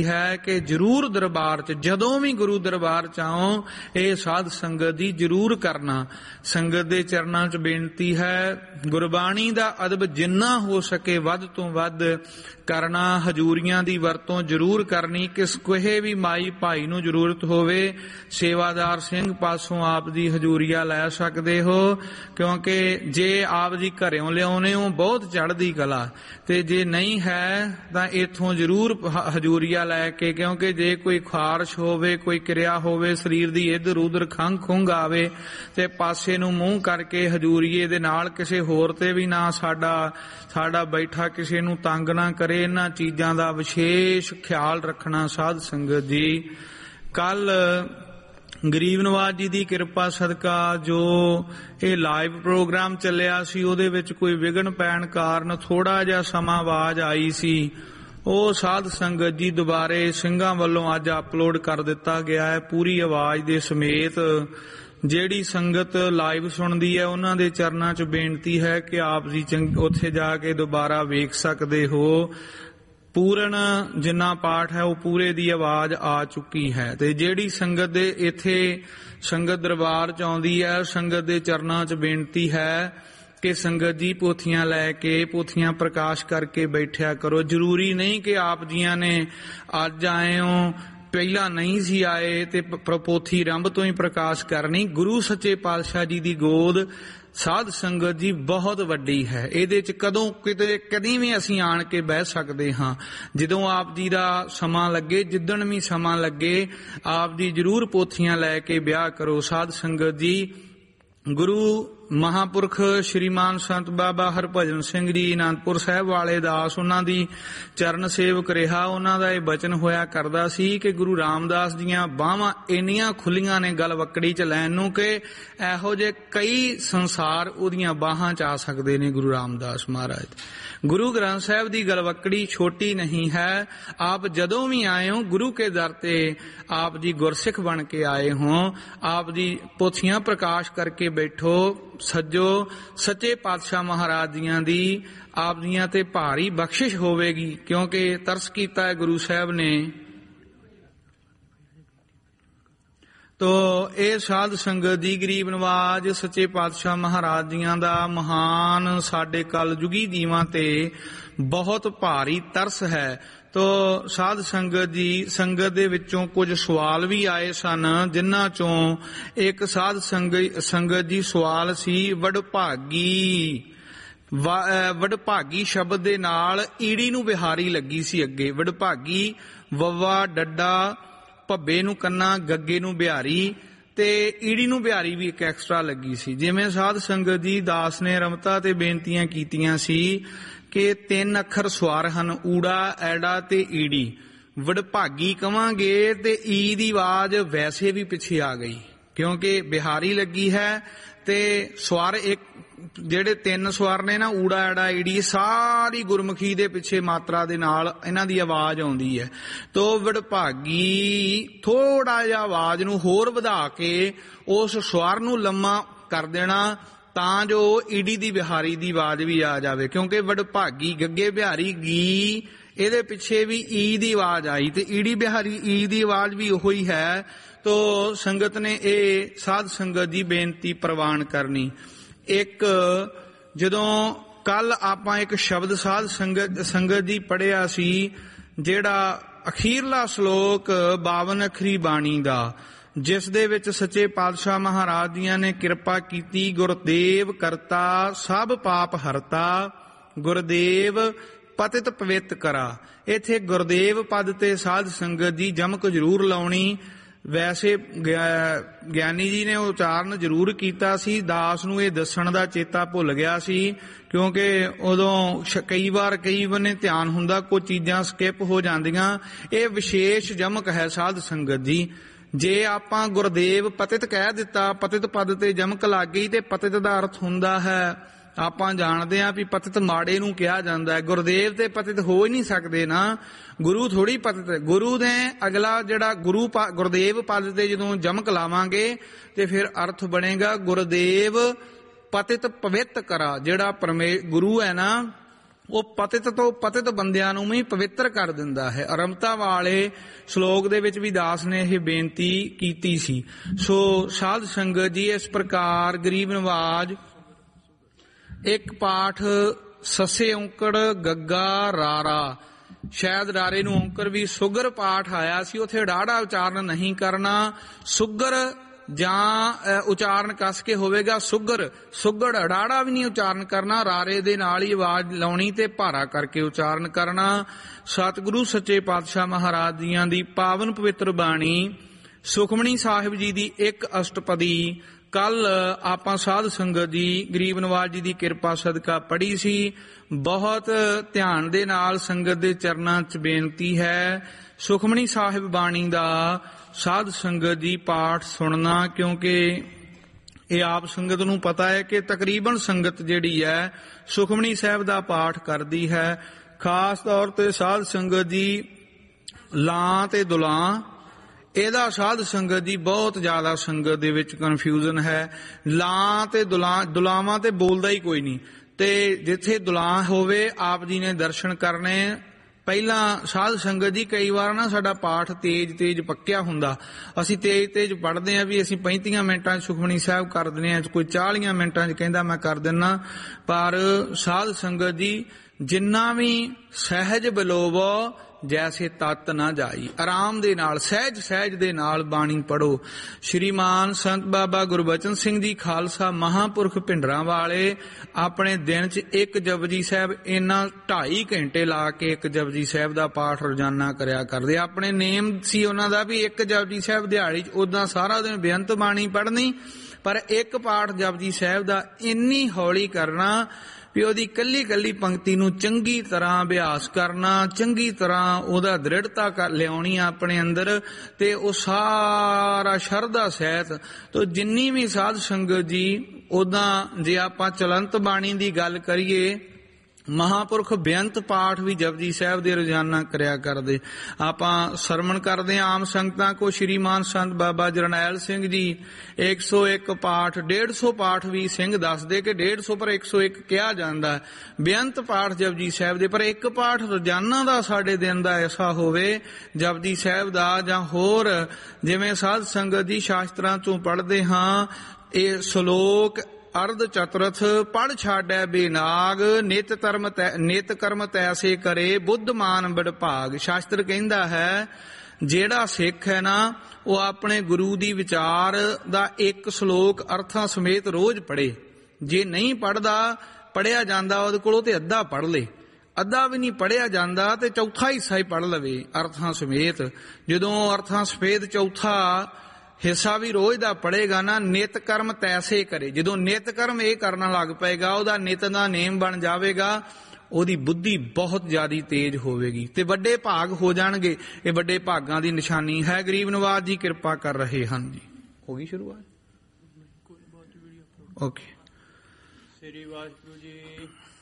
है कि जरूर दरबार च जदों भी गुरु दरबार च आओ ये साध संगत दी जरूर करना। संगत दे चरनां च बेनती है गुरबाणी दा अदब जिन्ना हो सके वध तो वध करना। हजूरियां दी वरतों जरूर करनी। किस कोहे भी माई भाई नूं जरूरत होवे सेवादार सिंह पासों आप दी हजूरिया लै सकदे हो, क्योंकि जे आप जी घरों लियाउने हो बहुत चढ़दी कला, ते जे नहीं है तां इथों जरूर हजूरिया लैके, क्योंकि जे कोई खारश होवे कोई क्रिया होवे शरीर दी इधर उधर खंघ खुंघ आवे ते पासे नूं मूंह करके हजूरीए दे नाल किसे होर ते भी ना साडा बैठा किसे नूं तंग ना करे। इन्हां चीजां दा विशेष ख्याल रखना साध संगत जी। कल गरीब नवाज जी दी किरपा सदका जो ये लाइव प्रोग्राम चलिया सी उहदे विच कोई विघन पैण कारण थोड़ा जिहा समां आवाज आई सी, ਉਹ ਸਾਧ ਸੰਗਤ ਜੀ ਦੁਬਾਰੇ ਸਿੰਘਾਂ ਵੱਲੋਂ ਅੱਜ ਅਪਲੋਡ ਕਰ ਦਿੱਤਾ ਗਿਆ ਹੈ ਪੂਰੀ ਆਵਾਜ਼ ਦੇ ਸਮੇਤ। ਜਿਹੜੀ ਸੰਗਤ ਲਾਈਵ ਸੁਣਦੀ ਹੈ ਉਹਨਾਂ ਦੇ ਚਰਨਾਂ 'ਚ ਬੇਨਤੀ ਹੈ ਕਿ ਆਪ ਜੀ ਉੱਥੇ ਜਾ ਕੇ ਦੁਬਾਰਾ ਵੇਖ ਸਕਦੇ ਹੋ। ਪੂਰਨ ਜਿੰਨਾ ਪਾਠ ਹੈ ਉਹ ਪੂਰੇ ਦੀ ਆਵਾਜ਼ ਆ ਚੁੱਕੀ ਹੈ। ਤੇ ਜਿਹੜੀ ਸੰਗਤ ਦੇ ਇੱਥੇ ਸੰਗਤ ਦਰਬਾਰ 'ਚ ਆਉਂਦੀ ਹੈ ਸੰਗਤ ਦੇ ਚਰਨਾਂ 'ਚ ਬੇਨਤੀ ਹੈ कि संगत जी पोथियां लैके पोथियां प्रकाश करके बैठा करो। जरूरी नहीं कि आप जियां ने अज आए हो पहला नहीं सी आए ते पोथी रंभ तो ही प्रकाश करनी। गुरु सच्चे पातशाह जी दी गोद साध संगत जी बहुत वड्डी है। इहदे च कदों किते कदी भी असीं आण के बह सकदे हां। जदों आप जी दा समां लगे जिद्दण भी समां लगे आप जी जरूर पोथियां लैके ब्याह करो। साध संगत जी गुरु महापुरख श्रीमान संत बाबा हरभजन सिंह जी आनंदपुर साहब वाले दास उन्हां दी चरण सेवक रहा। उन्हां दा इह बचन होया करदा सी कि गुरु रामदास दीयां बाहां इन्नियां खुलियां ने गलवकड़ी च लैण नूं कि इहो जे कई संसार उहदियां बाहां च आ सकदे ने। गुरु रामदास महाराज गुरु ग्रंथ साहिब दी गलवकड़ी छोटी नहीं है। आप जदों भी आए हो गुरु के दर ते आप जी गुरसिख बन के आए हो। आप जी पोथियां प्रकाश करके बैठो सज्जो। सच्चे पातशाह महाराज जियां दी आप जियां ते भारी बख्शिश होवेगी, क्योंकि तरस कीता है गुरु साहब ने। तो ਇਹ ਸਾਧ ਸੰਗਤ ਦੀ ਗਰੀਬ ਨਵਾਜ ਸੱਚੇ ਪਾਤਸ਼ਾਹ ਮਹਾਰਾਜ ਜੀਆਂ ਦਾ ਮਹਾਨ ਸਾਡੇ ਕਲਯੁਗੀ ਜੀਵਾਂ ਤੇ ਬਹੁਤ ਭਾਰੀ ਤਰਸ ਹੈ। तो साध संगत जी संगत दे विचों कुछ सवाल भी आए सन, जिन्हां चों एक साध संगत जी सवाल सी वडभागी शब्द दे नाल ईड़ी नूं बिहारी लगी सी। अगे वडभागी वव्वा डड्डा भब्बे नूं कन्ना गग्गे नूं बिहारी ते ईड़ी नूं बिहारी भी एक एक्सट्रा लगी सी। जिवें साध संगत जी दास ने रमता ते बेनतियां कीतियां सी कि 3 अखर सवार हन ऊड़ा ऐड़ा ते ईड़ी। वडभागी कवांगे ते ई दी आवाज वैसे भी पिछे आ गई, क्योंकि बिहारी लगी है ते सवार एक ਜਿਹੜੇ 3 ਸਵਾਰ ਨੇ ਨਾ ਊੜਾ ਐੜਾ ਈੜੀ ਸਾਰੀ ਗੁਰਮੁਖੀ ਦੇ ਪਿੱਛੇ ਮਾਤਰਾ ਦੇ ਨਾਲ ਇਹਨਾਂ ਦੀ ਆਵਾਜ਼ ਆਉਂਦੀ ਹੈ। ਤੋ ਵਡਭਾਗੀ ਥੋੜਾ ਜਿਹਾ ਆਵਾਜ਼ ਨੂੰ ਹੋਰ ਵਧਾ ਕੇ ਉਸ ਸਵਾਰ ਨੂੰ ਲੰਮਾ ਕਰ ਦੇਣਾ ਤਾਂ ਜੋ ਈੜੀ ਦੀ ਬਿਹਾਰੀ ਦੀ ਆਵਾਜ਼ ਵੀ ਆ ਜਾਵੇ, ਕਿਉਂਕਿ ਵਡਭਾਗੀ ਗੱਗੇ ਬਿਹਾਰੀ ਗੀ ਇਹਦੇ ਪਿੱਛੇ ਵੀ ਈ ਦੀ ਆਵਾਜ਼ ਆਈ ਤੇ ਈੜੀ ਬਿਹਾਰੀ ਈ ਦੀ ਆਵਾਜ਼ ਵੀ ਉਹੀ ਹੈ। ਤੋ ਸੰਗਤ ਨੇ ਇਹ ਸਾਧ ਸੰਗਤ ਦੀ ਬੇਨਤੀ ਪ੍ਰਵਾਨ ਕਰਨੀ। एक जदों कल आपां एक शब्द साध संगत जी पढ़िया सी, जेड़ा अखीरला श्लोक 52 अखरी बाणी दा, जिस दे विच सच्चे पातशाह महाराज जियां ने किरपा कीती। गुरदेव करता सब पाप हरता गुरदेव पतित पवित करा। इत्थे गुरदेव पद ते साध संगत जी जमक जरूर लाउणी। वैसे ਗਿਆਨੀ जी ने उचारण जरूर कीता सी, दास नूं ਇਹ ਦੱਸਣ ਦਾ ਚੇਤਾ ਭੁੱਲ ਗਿਆ ਸੀ, ਕਿਉਂਕਿ ਉਦੋਂ ਕਈ ਵਾਰ ਕਈ ਬੰਨੇ ਧਿਆਨ ਹੁੰਦਾ ਕੋਈ ਚੀਜ਼ਾਂ ਸਕਿਪ ਹੋ ਜਾਂਦੀਆਂ। ਇਹ ਵਿਸ਼ੇਸ਼ ਜਮਕ ਹੈ ਸਾਧ ਸੰਗਤ ਜੀ। ਜੇ ਆਪਾਂ ਗੁਰਦੇਵ ਪਤਿਤ ਕਹਿ ਦਿੱਤਾ, ਪਤਿਤ ਪਦ ਤੇ ਜਮਕ ਲੱਗ ਗਈ ਤੇ ਪਤਿਤ ਦਾ ਅਰਥ ਹੁੰਦਾ ਹੈ ਆਪਾਂ ਜਾਣਦੇ ਹਾਂ ਵੀ ਪਤਿਤ ਮਾੜੇ ਨੂੰ ਕਿਹਾ ਜਾਂਦਾ ਹੈ। ਗੁਰਦੇਵ ਤੇ ਪਤਿਤ ਹੋ ਹੀ ਨਹੀਂ ਸਕਦੇ ਨਾ, ਗੁਰੂ ਥੋੜੀ ਪਤਿਤ। ਗੁਰੂ ਨੇ ਅਗਲਾ ਜਿਹੜਾ ਗੁਰਦੇਵ ਪਦ ਤੇ ਜਦੋਂ ਜਮਕ ਲਾਵਾਂਗੇ ਤੇ ਫਿਰ ਅਰਥ ਬਣੇਗਾ ਗੁਰਦੇਵ ਪਤਿਤ ਪਵਿੱਤ ਕਰਾ। ਜਿਹੜਾ ਗੁਰੂ ਹੈ ਨਾ ਉਹ ਪਤਿਤ ਤੋਂ ਪਤਿਤ ਬੰਦਿਆਂ ਨੂੰ ਵੀ ਪਵਿੱਤਰ ਕਰ ਦਿੰਦਾ ਹੈ। ਅਰਮਤਾ ਵਾਲੇ ਸ਼ਲੋਕ ਦੇ ਵਿੱਚ ਵੀ ਦਾਸ ਨੇ ਇਹ ਬੇਨਤੀ ਕੀਤੀ ਸੀ। ਸੋ ਸਾਧ ਸੰਗਤ ਜੀ, ਇਸ ਪ੍ਰਕਾਰ ਗਰੀਬ ਨਵਾਜ ਇੱਕ ਪਾਠ ਸੱਸੇ ਔਂਕੜ ਗੱਗਾ ਰਾਰਾ, ਸ਼ਾਇਦ ਰਾਰੇ ਨੂੰ ਔਂਕਰ ਵੀ ਸੁਗਰ ਪਾਠ ਆਇਆ ਸੀ, ਉੱਥੇ ਡਾੜਾ ਉਚਾਰਨ ਨਹੀਂ ਕਰਨਾ, ਸੁਗਰ ਜਾਂ ਉਚਾਰਨ ਕੱਸ ਕੇ ਹੋਵੇਗਾ ਸੁਗਰ, ਸੁਗੜ ਅੜਾੜਾ ਵੀ ਨਹੀਂ ਉਚਾਰਨ ਕਰਨਾ, ਰਾਰੇ ਦੇ ਨਾਲ ਹੀ ਆਵਾਜ਼ ਲਾਉਣੀ ਤੇ ਭਾਰਾ ਕਰਕੇ ਉਚਾਰਨ ਕਰਨਾ। ਸਤਿਗੁਰੂ ਸੱਚੇ ਪਾਤਸ਼ਾਹ ਮਹਾਰਾਜ ਜੀਆਂ ਦੀ ਪਾਵਨ ਪਵਿੱਤਰ ਬਾਣੀ ਸੁਖਮਣੀ ਸਾਹਿਬ ਜੀ ਦੀ ਇੱਕ ਅਸ਼ਟਪਦੀ ਕੱਲ ਆਪਾਂ ਸਾਧ ਸੰਗਤ ਜੀ ਗਰੀਬ ਨਵਾਜ ਜੀ ਦੀ ਕਿਰਪਾ ਸਦਕਾ ਪੜ੍ਹੀ ਸੀ। ਬਹੁਤ ਧਿਆਨ ਦੇ ਨਾਲ ਸੰਗਤ ਦੇ ਚਰਨਾਂ 'ਚ ਬੇਨਤੀ ਹੈ ਸੁਖਮਣੀ ਸਾਹਿਬ ਬਾਣੀ ਦਾ ਸਾਧ ਸੰਗਤ ਜੀ ਪਾਠ ਸੁਣਨਾ, ਕਿਉਂਕਿ ਇਹ ਆਪ ਸੰਗਤ ਨੂੰ ਪਤਾ ਹੈ ਕਿ ਤਕਰੀਬਨ ਸੰਗਤ ਜਿਹੜੀ ਹੈ ਸੁਖਮਣੀ ਸਾਹਿਬ ਦਾ ਪਾਠ ਕਰਦੀ ਹੈ। ਖਾਸ ਤੌਰ ਤੇ ਸਾਧ ਸੰਗਤ ਜੀ ਲਾਂ ਤੇ ਦੁਲਾਂ, ਇਹਦਾ ਸਾਧ ਸੰਗਤ ਜੀ ਬਹੁਤ ਜ਼ਿਆਦਾ ਸੰਗਤ ਦੇ ਵਿੱਚ ਕਨਫਿਊਜ਼ਨ ਹੈ। ਲਾਂ ਤੇ ਦੁਲਾਵਾਂ ਤੇ ਬੋਲਦਾ ਹੀ ਕੋਈ ਨਹੀਂ, ਤੇ ਜਿੱਥੇ ਦੁਲਾਂ ਹੋਵੇ ਆਪ ਜੀ ਨੇ ਦਰਸ਼ਨ ਕਰਨੇ। ਪਹਿਲਾਂ ਸਾਧ ਸੰਗਤ ਜੀ ਕਈ ਵਾਰ ਨਾ ਸਾਡਾ ਪਾਠ ਤੇਜ਼ ਪੱਕਿਆ ਹੁੰਦਾ, ਅਸੀਂ ਤੇਜ਼ ਪੜ੍ਹਦੇ ਹਾਂ ਵੀ ਅਸੀਂ 35 ਮਿੰਟਾਂ 'ਚ ਸੁਖਮਣੀ ਸਾਹਿਬ ਕਰ ਦਿੰਦੇ ਹਾਂ, ਕੋਈ 40 ਮਿੰਟਾਂ 'ਚ ਕਹਿੰਦਾ ਮੈਂ ਕਰ ਦਿੰਦਾ। ਪਰ ਸਾਧ ਸੰਗਤ ਜੀ ਜਿੰਨਾ ਵੀ ਸਹਿਜ ਬਲੋਵੋ ਜੈਸੇ ਤਤ ਨਾ ਜਾਈ, ਆਰਾਮ ਦੇ ਨਾਲ ਸਹਿਜ ਦੇ ਨਾਲ ਬਾਣੀ ਪੜੋ। ਸ਼੍ਰੀਮਾਨ ਸੰਤ ਬਾਬਾ ਗੁਰਬਚਨ ਸਿੰਘ ਜੀ ਖਾਲਸਾ ਮਹਾਂਪੁਰਖ ਭਿੰਡਰਾਂ ਵਾਲੇ ਆਪਣੇ ਦਿਨ 'ਚ ਇੱਕ ਜਪਜੀ ਸਾਹਿਬ ਇਹਨਾਂ 2.5 ਘੰਟੇ ਲਾ ਕੇ ਇੱਕ ਜਪਜੀ ਸਾਹਿਬ ਦਾ ਪਾਠ ਰੋਜ਼ਾਨਾ ਕਰਿਆ ਕਰਦੇ। ਆਪਣੇ ਨੇਮ ਸੀ ਉਹਨਾਂ ਦਾ ਵੀ ਇੱਕ ਜਪਜੀ ਸਾਹਿਬ ਦਿਹਾੜੀ 'ਚ, ਉਦਾਂ ਸਾਰਾ ਦਿਨ ਬੇਅੰਤ ਬਾਣੀ ਪੜ੍ਹਨੀ, ਪਰ ਇੱਕ ਪਾਠ ਜਪਜੀ ਸਾਹਿਬ ਦਾ ਇੰਨੀ ਹੌਲੀ ਕਰਨਾ ਵੀ ਉਹਦੀ ਕੱਲੀ ਪੰਕਤੀ ਨੂੰ ਚੰਗੀ ਤਰ੍ਹਾਂ ਅਭਿਆਸ ਕਰਨਾ, ਚੰਗੀ ਤਰ੍ਹਾਂ ਉਹਦਾ ਦ੍ਰਿੜਤਾ ਕਰ ਲਿਆਉਣੀ ਆਪਣੇ ਅੰਦਰ, ਤੇ ਉਹ ਸਾਰਾ ਸ਼ਰਧਾ ਸਹਿਤ। ਤੋ ਜਿੰਨੀ ਵੀ ਸਾਧ ਸੰਗਤ ਜੀ, ਉਦਾਂ ਜੇ ਆਪਾਂ ਚਲੰਤ ਬਾਣੀ ਦੀ ਗੱਲ ਕਰੀਏ, ਮਹਾਂਪੁਰਖ ਬੇਅੰਤ ਪਾਠ ਵੀ ਜਪਜੀ ਸਾਹਿਬ ਦੇ ਰੋਜ਼ਾਨਾ ਕਰਿਆ ਕਰਦੇ। ਆਪਾਂ ਸਰਵਣ ਕਰਦੇ ਹਾਂ ਆਮ ਸੰਗਤਾਂ ਕੋ ਸ਼੍ਰੀਮਾਨ ਸੰਤ ਬਾਬਾ ਜਰਨੈਲ ਸਿੰਘ ਜੀ 101 ਪਾਠ, 150 ਪਾਠ ਵੀ ਸਿੰਘ ਦੱਸਦੇ ਕਿ 150 ਪਰ 101 ਕਿਹਾ ਜਾਂਦਾ ਬੇਅੰਤ ਪਾਠ ਜਪਜੀ ਸਾਹਿਬ ਦੇ। ਪਰ ਇੱਕ ਪਾਠ ਰੋਜ਼ਾਨਾ ਦਾ ਸਾਡੇ ਦਿਨ ਦਾ ਐਸਾ ਹੋਵੇ ਜਪਜੀ ਸਾਹਿਬ ਦਾ, ਜਾਂ ਹੋਰ ਜਿਵੇਂ ਸਾਧ ਸੰਗਤ ਜੀ ਸ਼ਾਸਤਰਾਂ ਤੋਂ ਪੜ੍ਹਦੇ ਹਾਂ, ਇਹ ਸ਼ਲੋਕ ਅਰਧ ਚਤੁਰਥ ਪੜ੍ਹ ਛਾੜੈ ਬੇਨਾਗ, ਨਿਤ ਕਰਮ ਤੈਸੇ ਕਰੇ ਬੁੱਧਮਾਨ ਬੜਭਾਗ। ਸ਼ਾਸਤਰ ਕਹਿੰਦਾ ਹੈ ਜਿਹੜਾ ਸਿੱਖ ਹੈ ਨਾ, ਉਹ ਆਪਣੇ ਗੁਰੂ ਦੀ ਵਿਚਾਰ ਦਾ ਇੱਕ ਸ਼ਲੋਕ ਅਰਥਾਂ ਸਮੇਤ ਰੋਜ਼ ਪੜ੍ਹੇ। ਜੇ ਨਹੀਂ ਪੜ੍ਹਿਆ ਜਾਂਦਾ ਉਹਦੇ ਕੋਲੋਂ ਤੇ ਅੱਧਾ ਪੜ੍ਹ ਲੇ, ਅੱਧਾ ਵੀ ਨਹੀਂ ਪੜ੍ਹਿਆ ਜਾਂਦਾ ਤੇ ਚੌਥਾ ਹਿੱਸਾ ਹੀ ਪੜ੍ਹ ਲਵੇ ਅਰਥਾਂ ਸਮੇਤ। ਜਦੋਂ ਅਰਥਾਂ ਸਮੇਤ ਚੌਥਾ ਹਿੱਸਾ ਵੀ ਰੋਜ਼ ਦਾ ਪੜੇਗਾ ਨਾ, ਨਿਤ ਕਰਮ ਤੈਸੇ ਕਰੇ, ਜਦੋਂ ਨਿਤ ਕਰਮ ਇਹ ਕਰਨ ਲੱਗ ਪਏਗਾ, ਉਹਦਾ ਨਿਤ ਦਾ ਨੇਮ ਬਣ ਜਾਵੇਗਾ, ਉਹਦੀ ਬੁੱਧੀ ਬਹੁਤ ਜ਼ਿਆਦਾ ਤੇਜ਼ ਹੋਵੇਗੀ ਤੇ ਵੱਡੇ ਭਾਗ ਹੋ ਜਾਣਗੇ। ਇਹ ਵੱਡੇ ਭਾਗਾਂ ਦੀ ਨਿਸ਼ਾਨੀ ਹੈ। ਗਰੀਬ ਨਵਾਜ ਜੀ ਕਿਰਪਾ ਕਰ ਰਹੇ ਹਨ ਜੀ। ਹੋ ਗਈ ਸ਼ੁਰੂਆਤ? ਓਕੇ। ਸ੍ਰੀ ਵਾਹਿਗੁਰੂ ਜੀ।